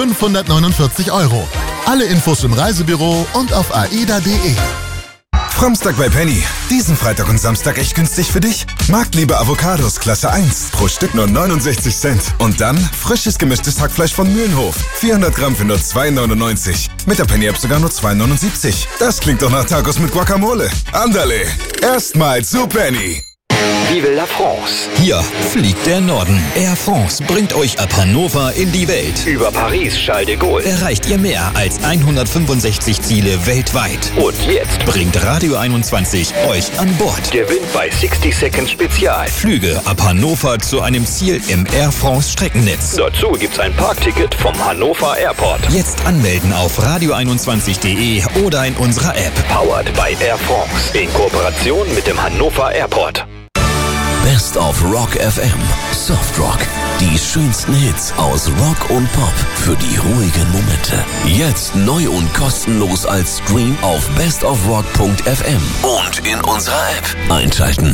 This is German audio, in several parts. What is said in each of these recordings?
549 €. Alle Infos im Reisebüro und auf aida.de. Framstag bei Penny. Diesen Freitag und Samstag echt günstig für dich. Marktliebe Avocados Klasse 1. Pro Stück nur 69 Cent. Und dann frisches gemischtes Hackfleisch von Mühlenhof. 400 Gramm für nur 2,99. Mit der Penny-App sogar nur 2,79. Das klingt doch nach Tacos mit Guacamole. Andale. Erstmal zu Penny. Vive la France. Hier fliegt der Norden. Air France bringt euch ab Hannover in die Welt. Über Paris, Charles de Gaulle. Erreicht ihr mehr als 165 Ziele weltweit. Und jetzt bringt Radio 21 euch an Bord. gewinnt bei 60 Seconds Spezial. Flüge ab Hannover zu einem Ziel im Air France Streckennetz. Dazu gibt's ein Parkticket vom Hannover Airport. Jetzt anmelden auf radio21.de oder in unserer App. Powered by Air France. In Kooperation mit dem Hannover Airport. Best of Rock FM. Soft Rock. Die schönsten Hits aus Rock und Pop für die ruhigen Momente. Jetzt neu und kostenlos als Stream auf bestofrock.fm und in unserer App. Einschalten.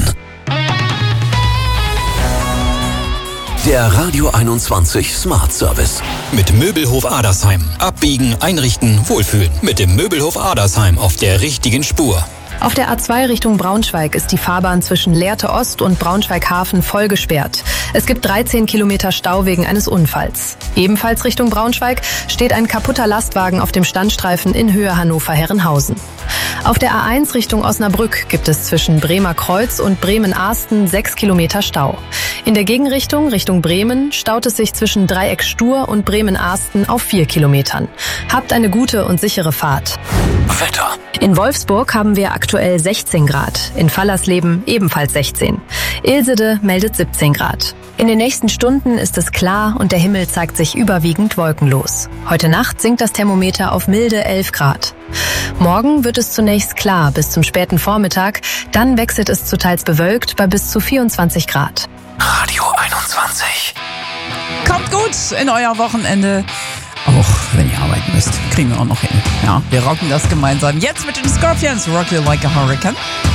Der Radio 21 Smart Service. Mit Möbelhof Adersheim. Abbiegen, einrichten, wohlfühlen. Mit dem Möbelhof Adersheim auf der richtigen Spur. Auf der A2 Richtung Braunschweig ist die Fahrbahn zwischen Lehrte Ost und Braunschweig-Hafen voll gesperrt. Es gibt 13 Kilometer Stau wegen eines Unfalls. Ebenfalls Richtung Braunschweig steht ein kaputter Lastwagen auf dem Standstreifen in Höhe Hannover-Herrenhausen. Auf der A1 Richtung Osnabrück gibt es zwischen Bremer Kreuz und Bremen-Ahsten 6 Kilometer Stau. In der Gegenrichtung Richtung Bremen staut es sich zwischen Dreieck Stur und Bremen-Ahsten auf 4 Kilometern. Habt eine gute und sichere Fahrt. Wetter. In Wolfsburg haben wir aktuell 16 Grad, in Fallersleben ebenfalls 16. Ilsede meldet 17 Grad. In den nächsten Stunden ist es klar und der Himmel zeigt sich überwiegend wolkenlos. Heute Nacht sinkt das Thermometer auf milde 11 Grad. Morgen wird es zunächst klar bis zum späten Vormittag, dann wechselt es zu teils bewölkt bei bis zu 24 Grad. Radio 21. Kommt gut in euer Wochenende. Auch wenn ihr arbeiten müsst, kriegen wir auch noch hin. Ja, wir rocken das gemeinsam. Jetzt mit den Scorpions, Rock You Like a Hurricane.